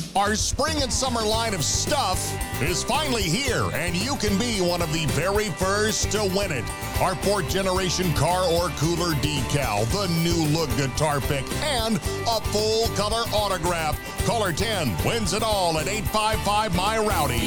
Our spring and summer line of stuff is finally here, and you can be one of the very first to win it. Our fourth generation car or cooler decal, the new look guitar pick, and a full color autograph. Caller 10 wins it all at 855 My Rowdy.